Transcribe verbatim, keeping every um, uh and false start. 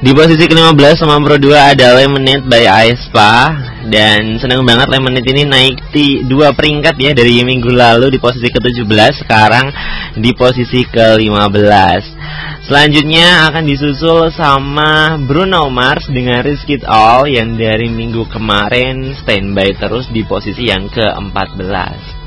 Di posisi ke lima belas sama Pro dua ada Lemonade by aespa. Dan seneng banget Lemonade ini naik di dua peringkat ya, dari minggu lalu di posisi ke tujuh belas, sekarang di posisi ke lima belas. Selanjutnya akan disusul sama Bruno Mars dengan Risk It All yang dari minggu kemarin standby terus di posisi yang ke empat belas.